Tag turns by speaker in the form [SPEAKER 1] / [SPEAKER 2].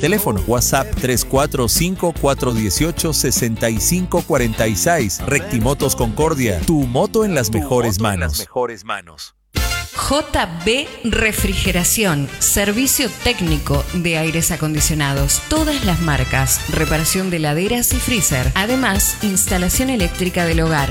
[SPEAKER 1] Teléfono WhatsApp 345-418-6546. Rectimotos Concordia. Tu moto en las mejores manos.
[SPEAKER 2] JB Refrigeración, servicio técnico de aires acondicionados, todas las marcas, reparación de heladeras y freezer, además instalación eléctrica del hogar.